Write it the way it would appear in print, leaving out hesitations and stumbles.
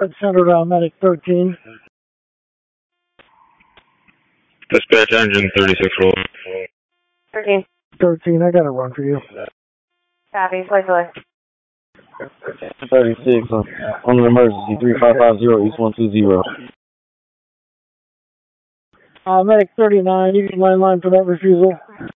Center to medic 13. Dispatch engine 36 roll. 13. 13, I got a run for you. Copy, flight delay. 36 on the emergency, 3550 East 120. Medic 39, you can landline for that refusal.